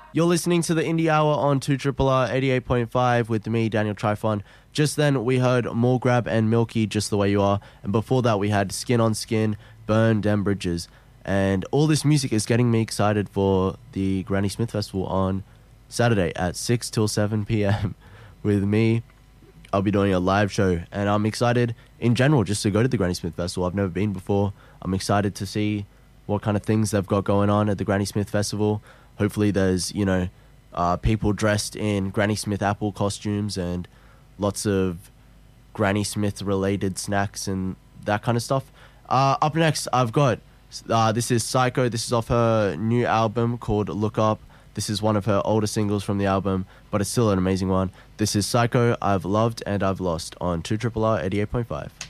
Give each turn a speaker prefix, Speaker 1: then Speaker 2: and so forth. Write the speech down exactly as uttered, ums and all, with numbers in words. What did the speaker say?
Speaker 1: You're listening to the Indie Hour on two R R R eighty-eight point five with me, Daniel Trifon. Just then, we heard More Grab and Milky, Just the Way You Are. And before that, we had Skin on Skin, Burn, Dem Bridges. And all this music is getting me excited for the Granny Smith Festival on Saturday at six till seven p.m. with me. I'll be doing a live show. And I'm excited in general just to go to the Granny Smith Festival. I've never been before. I'm excited to see what kind of things they've got going on at the Granny Smith Festival. Hopefully there's, you know, uh, people dressed in Granny Smith apple costumes and lots of Granny Smith related snacks and that kind of stuff. Uh, up next, I've got, uh, this is Psycho. This is off her new album called Look Up. This is one of her older singles from the album, but it's still an amazing one. This is Psycho, I've Loved and I've Lost on two R R R eighty-eight point five.